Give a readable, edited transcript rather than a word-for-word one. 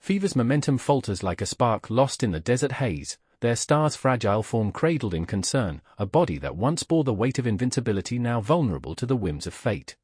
Fever's momentum falters like a spark lost in the desert haze, their star's fragile form cradled in concern, a body that once bore the weight of invincibility now vulnerable to the whims of fate.